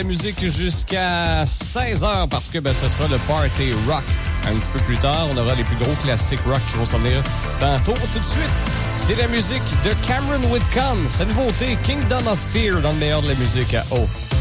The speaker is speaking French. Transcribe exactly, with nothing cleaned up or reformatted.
Musique jusqu'à seize heures parce que ben, ce sera le Party Rock. Un petit peu plus tard, on aura les plus gros classiques rock qui vont s'en venir tantôt. Tout de suite, c'est la musique de Cameron Whitcomb. Sa nouveauté, Kingdom of Fear, dans le meilleur de la musique à O.